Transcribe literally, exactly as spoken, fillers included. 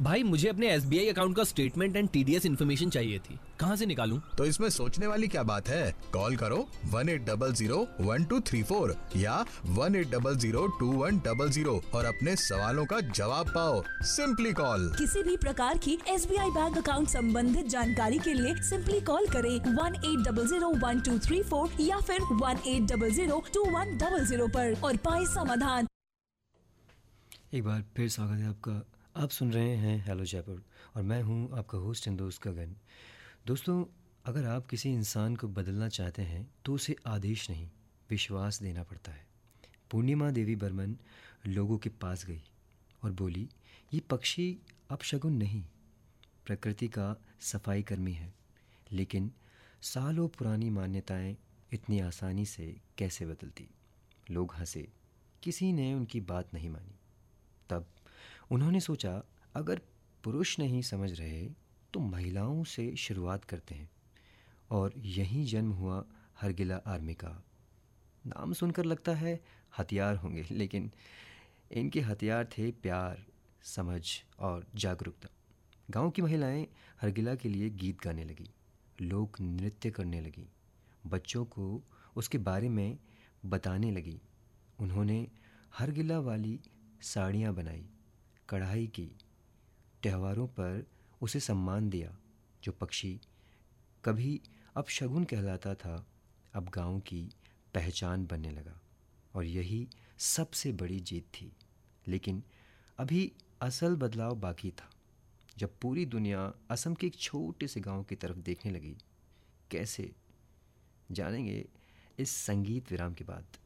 भाई मुझे अपने एस बी आई अकाउंट का statement and T D S information चाहिए थी। कहाँ से निकालूं? तो इसमें सोचने वाली क्या बात है। कॉल करो one eight double zero one two three four या one eight double zero to one double zero और अपने सवालों का जवाब पाओ। Simply call. किसी भी प्रकार की S B I bank account संबंधित जानकारी के लिए सिंपली कॉल करें one eight double zero one two three four या फिर one eight double zero to one double zero पर और पाए समाधान। एक बार फिर स्वागत है आपका। आप सुन रहे हैं हेलो जयपुर और मैं हूं आपका होस्ट एंड दोस्त गगन। दोस्तों, अगर आप किसी इंसान को बदलना चाहते हैं तो उसे आदेश नहीं, विश्वास देना पड़ता है। पूर्णिमा देवी बर्मन लोगों के पास गई और बोली, ये पक्षी अपशगुन नहीं, प्रकृति का सफाई कर्मी है। लेकिन सालों पुरानी मान्यताएं इतनी आसानी से कैसे बदलती। लोग हंसे, किसी ने उनकी बात नहीं मानी। तब उन्होंने सोचा, अगर पुरुष नहीं समझ रहे तो महिलाओं से शुरुआत करते हैं। और यहीं जन्म हुआ हरगिला आर्मी का। नाम सुनकर लगता है हथियार होंगे, लेकिन इनके हथियार थे प्यार, समझ और जागरूकता। गांव की महिलाएं हरगिला के लिए गीत गाने लगी, लोक नृत्य करने लगी, बच्चों को उसके बारे में बताने लगी। उन्होंने हरगिला वाली साड़ियाँ बनाई, कढ़ाई की, त्योहारों पर उसे सम्मान दिया। जो पक्षी कभी अपशगुन कहलाता था अब गांव की पहचान बनने लगा। और यही सबसे बड़ी जीत थी। लेकिन अभी असल बदलाव बाकी था। जब पूरी दुनिया असम के एक छोटे से गांव की तरफ देखने लगी। कैसे, जानेंगे इस संगीत विराम के बाद।